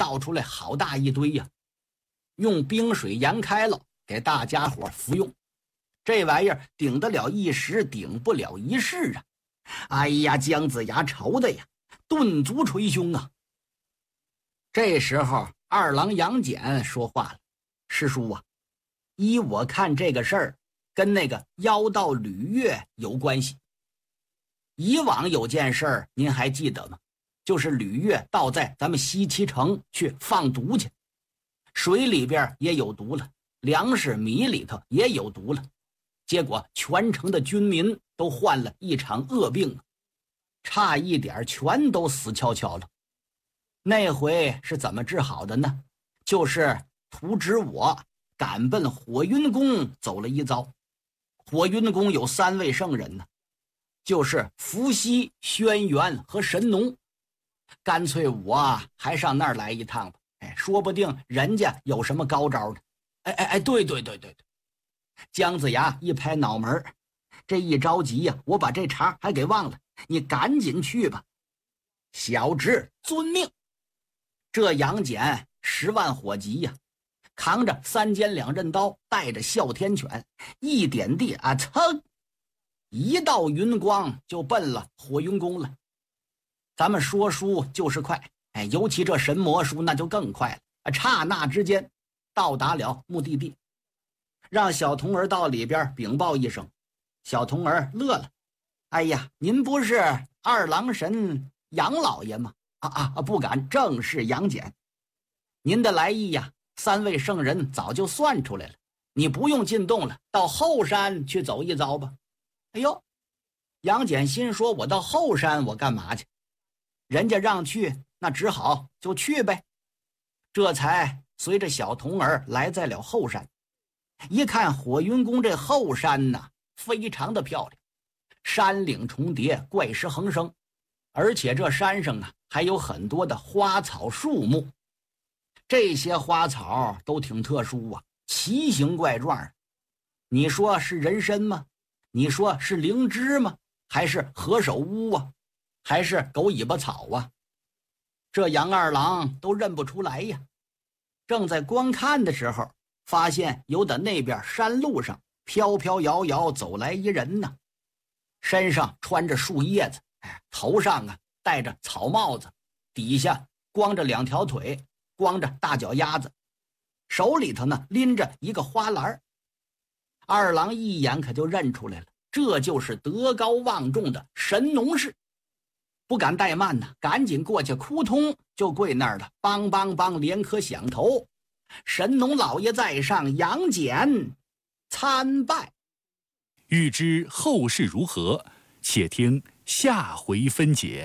倒出来好大一堆呀，用冰水研开了，给大家伙服用。这玩意儿顶得了一时，顶不了一世啊！哎呀，姜子牙愁的呀，顿足捶胸啊！这时候，二郎杨戬说话了：“师叔啊，依我看这个事儿跟那个妖道吕岳有关系。以往有件事儿您还记得吗？就是吕岳倒在咱们西岐城去放毒去，水里边也有毒了，粮食米里头也有毒了，结果全城的军民都患了一场恶病，差一点全都死翘翘了。那回是怎么治好的呢？就是图纸我赶奔火云宫走了一遭。火云宫有3位圣人呢，就是伏羲、轩辕和神农。干脆我还上那儿来一趟吧，说不定人家有什么高招呢。对，姜子牙一拍脑门，这一着急呀，我把这茬还给忘了，你赶紧去吧。小侄遵命。这杨戬10万火急呀，扛着3尖2刃刀，带着哮天犬，一点地啊，噌，一道云光就奔了火云宫了。咱们说书就是快，尤其这神魔书那就更快了，刹那之间到达了目的地。让小童儿到里边禀报一声。小童儿乐了：“哎呀，您不是二郎神杨老爷吗？不敢，正是杨戬。您的来意呀，3位圣人早就算出来了，你不用进洞了，到后山去走一遭吧。”哎呦，杨戬心说：“我到后山我干嘛去？人家让去，那只好就去呗。”这才随着小童儿来在了后山。一看火云宫这后山呐，非常的漂亮，山岭重叠，怪石横生，而且这山上啊还有很多的花草树木。这些花草都挺特殊啊，奇形怪状。你说是人参吗？你说是灵芝吗？还是何首乌啊？还是狗尾巴草啊？这杨二郎都认不出来呀。正在观看的时候，发现由的那边山路上飘飘摇摇走来一人呢，身上穿着树叶子，头上啊戴着草帽子，底下光着2条腿，光着大脚丫子，手里头呢拎着一个花篮。二郎一眼可就认出来了，这就是德高望重的神农氏。不敢怠慢呢，赶紧过去，扑通就跪那儿了，梆梆梆连颗响头。神农老爷在上，杨戬参拜。 欲知后事如何，且听下回分解。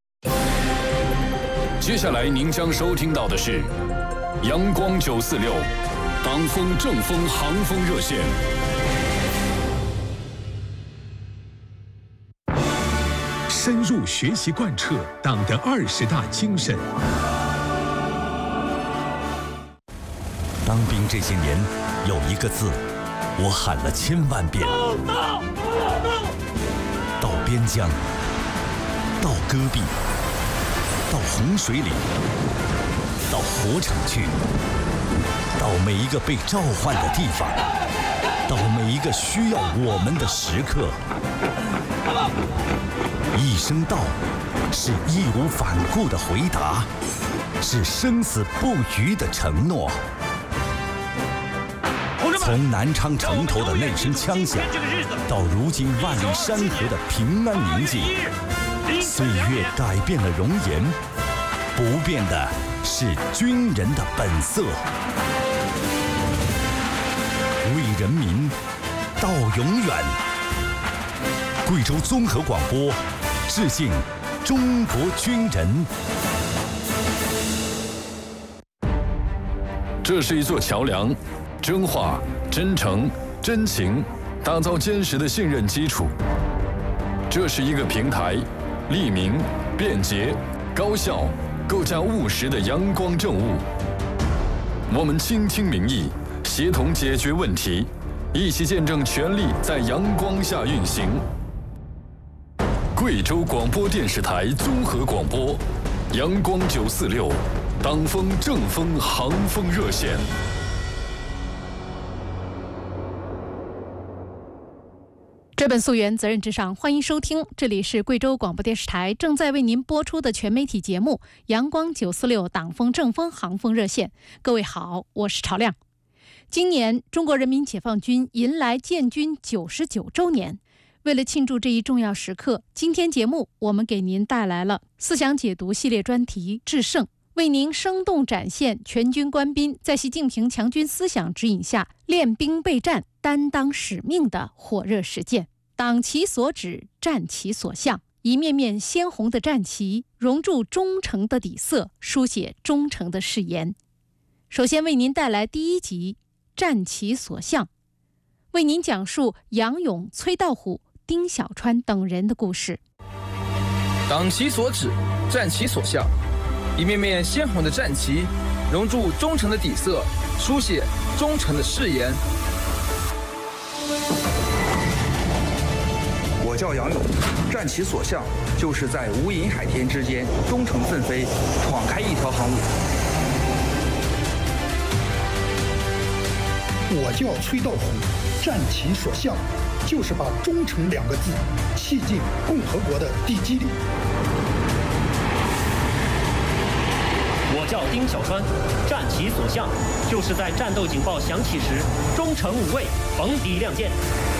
接下来您将收听到的是阳光946党风正风航风热线。 深入学习贯彻党的20大精神。 当兵这些年，有一个字，我喊了1000万遍。到边疆，到戈壁，到洪水里，到火场去，到每一个被召唤的地方，到每一个需要我们的时刻。一声道，是义无反顾的回答，是生死不渝的承诺。从南昌城头的那声枪响，到如今万里山河的平安宁静，岁月改变了容颜，不变的是军人的本色。为人民到永远。贵州综合广播致敬中国军人。 这是一座桥梁，真话、真诚、真情，打造坚实的信任基础。这是一个平台，利民、便捷、高效，构架务实的阳光政务。我们倾听民意，协同解决问题，一起见证权力在阳光下运行。贵州广播电视台综合广播，阳光946， 党风正风航风热线。 追本溯源，责任至上。欢迎收听，这里是贵州广播电视台正在为您播出的全媒体节目《阳光946党风正风航风热线》。各位好，我是朝亮。今年中国人民解放军迎来建军99周年，为了庆祝这一重要时刻，今天节目我们给您带来了思想解读系列专题《制胜》，为您生动展现全军官兵在习近平强军思想指引下练兵备战、担当使命的火热实践。党其所指，战其所向，一面面鲜红的战旗融铸忠诚的底色，书写忠诚的誓言。首先为您带来第一集《战其所向》，为您讲述杨勇、崔道虎、丁小川等人的故事。 党其所指，战其所向，一面面鲜红的战旗融铸忠诚的底色，书写忠诚的誓言。 我叫杨勇，战其所向，就是在无垠海天之间忠诚奋飞，闯开一条航路。 我叫崔道虎，战其所向，就是把忠诚2个字砌进共和国的地基里。 我叫丁小川，战其所向，就是在战斗警报响起时，忠诚无畏，逢敌亮剑。